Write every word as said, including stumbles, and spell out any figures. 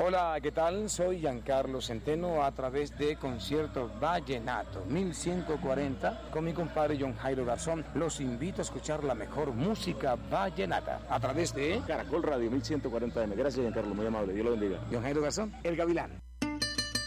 Hola, ¿qué tal? Soy Giancarlo Centeno a través de Concierto Vallenato mil ciento cuarenta con mi compadre John Jairo Garzón. Los invito a escuchar la mejor música vallenata a través de Caracol Radio mil ciento cuarenta M. Gracias, Giancarlo, muy amable. Dios lo bendiga. John Jairo Garzón, El Gavilán.